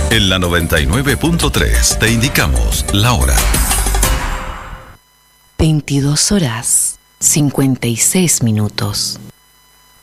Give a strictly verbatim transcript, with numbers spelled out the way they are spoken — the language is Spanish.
En la noventa y nueve punto tres te indicamos la hora. veintidós horas cincuenta y seis minutos.